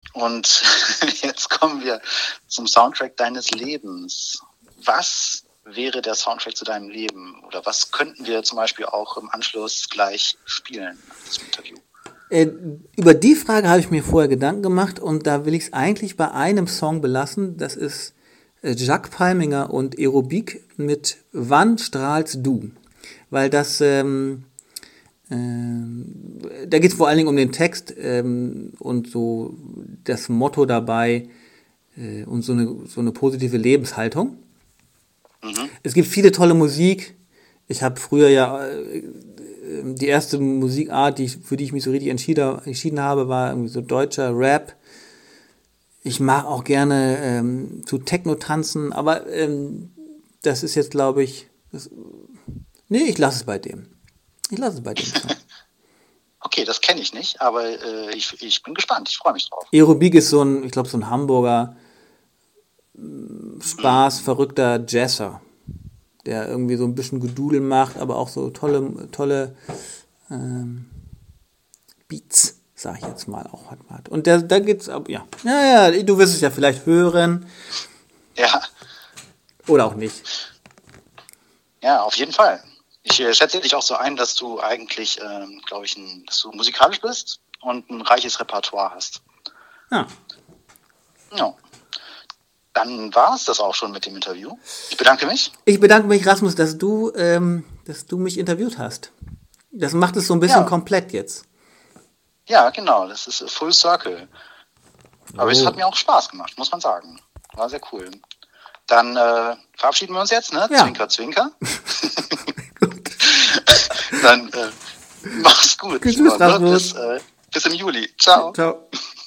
Und jetzt kommen wir zum Soundtrack deines Lebens. Was wäre der Soundtrack zu deinem Leben? Oder was könnten wir zum Beispiel auch im Anschluss gleich spielen nach diesem Interview? Über die Frage habe ich mir vorher Gedanken gemacht und da will ich es eigentlich bei einem Song belassen. Das ist Jacques Palminger und Aerobik mit Wann strahlst du? Weil das, da geht es vor allen Dingen um den Text und so das Motto dabei und so eine positive Lebenshaltung. Mhm. Es gibt viele tolle Musik. Ich habe früher ja die erste Musikart, für die ich mich so richtig entschieden habe, war irgendwie so deutscher Rap. Ich mag auch gerne zu Techno tanzen, aber das ist jetzt, glaube ich, ich lasse es bei dem. Okay, das kenne ich nicht, aber ich bin gespannt. Ich freue mich drauf. Aerobik ist so ein Hamburger verrückter Jazzer, der irgendwie so ein bisschen Gedudel macht, aber auch so tolle Beats, sag ich jetzt mal, auch hat. Und da geht's ab, ja, du wirst es ja vielleicht hören. Ja. Oder auch nicht. Ja, auf jeden Fall. Ich schätze dich auch so ein, dass du eigentlich, glaube ich, dass du musikalisch bist und ein reiches Repertoire hast. Ja. Ja. Dann war es das auch schon mit dem Interview. Ich bedanke mich. Ich bedanke mich, Rasmus, dass du mich interviewt hast. Das macht es so ein bisschen komplett jetzt. Ja, genau. Das ist Full Circle. Aber es hat mir auch Spaß gemacht, muss man sagen. War sehr cool. Dann verabschieden wir uns jetzt, ne? Ja. Zwinker, zwinker. Dann mach's gut. Tschüss, Rasmus. Bis im Juli. Ciao. Ciao.